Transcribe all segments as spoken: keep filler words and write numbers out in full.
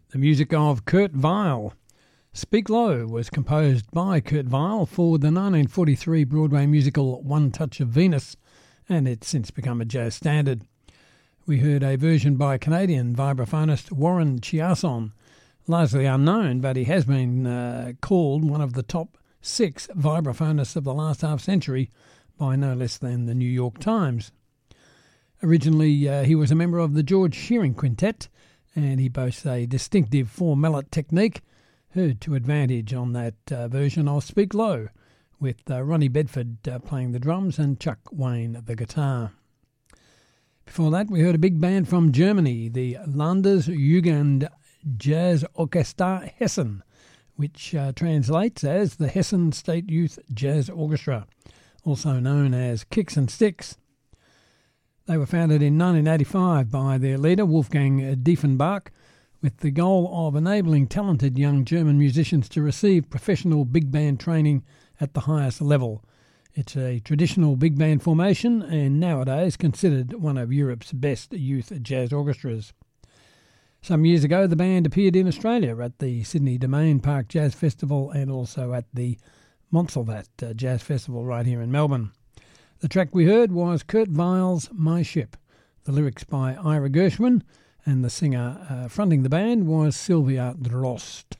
The music of Kurt Weill. Speak Low was composed by Kurt Weill for the nineteen forty-three Broadway musical One Touch of Venus, and it's since become a jazz standard. We heard a version by Canadian vibraphonist Warren Chiasson, largely unknown, but he has been uh, called one of the top six vibraphonists of the last half century by no less than the New York Times. Originally, uh, he was a member of the George Shearing Quintet, and he boasts a distinctive four-mallet technique, heard to advantage on that uh, version of Speak Low, with uh, Ronnie Bedford uh, playing the drums and Chuck Wayne the guitar. Before that, we heard a big band from Germany, the Landesjugend Jazz Orchester Hessen, which uh, translates as the Hessen State Youth Jazz Orchestra, also known as Kicks and Sticks. They were founded in nineteen eighty-five by their leader, Wolfgang Diefenbach, with the goal of enabling talented young German musicians to receive professional big band training at the highest level. It's a traditional big band formation and nowadays considered one of Europe's best youth jazz orchestras. Some years ago, the band appeared in Australia at the Sydney Domain Park Jazz Festival and also at the Montserrat uh, Jazz Festival right here in Melbourne. The track we heard was Kurt Weill's My Ship, the lyrics by Ira Gershwin, and the singer uh, fronting the band was Sylvia Drost.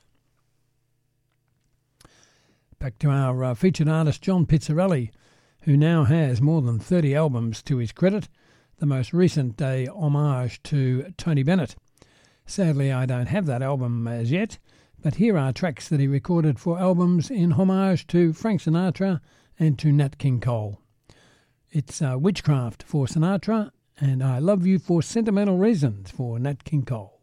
Back to our uh, featured artist John Pizzarelli, who now has more than thirty albums to his credit, the most recent a homage to Tony Bennett. Sadly, I don't have that album as yet, but here are tracks that he recorded for albums in homage to Frank Sinatra and to Nat King Cole. It's uh, Witchcraft for Sinatra and I Love You for Sentimental Reasons for Nat King Cole.